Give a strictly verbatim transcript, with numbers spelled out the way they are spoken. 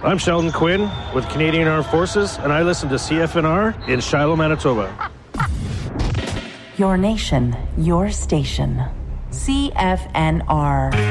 I'm Sheldon Quinn with Canadian Armed Forces, and I listen to C F N R in Shiloh, Manitoba. Your nation, your station. C F N R.